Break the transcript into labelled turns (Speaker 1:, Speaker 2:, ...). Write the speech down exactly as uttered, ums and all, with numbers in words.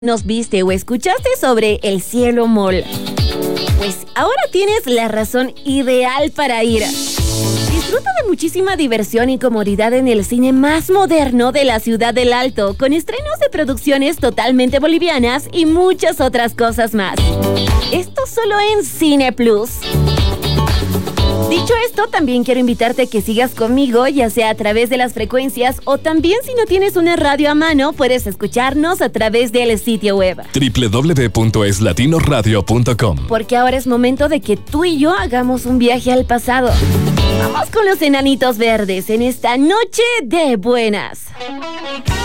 Speaker 1: nos viste o escuchaste sobre el Cielo Mall. Pues ahora tienes la razón ideal para ir. Disfruta de muchísima diversión y comodidad en el cine más moderno de la Ciudad del Alto, con estrenos de producciones totalmente bolivianas y muchas otras cosas más. Esto solo en Cine Plus. Dicho esto, también quiero invitarte a que sigas conmigo, ya sea a través de las frecuencias o también si no tienes una radio a mano, puedes escucharnos a través del sitio web
Speaker 2: doble u doble u doble u punto es latino radio punto com.
Speaker 1: Porque ahora es momento de que tú y yo hagamos un viaje al pasado. Vamos con los Enanitos Verdes en esta noche de buenas.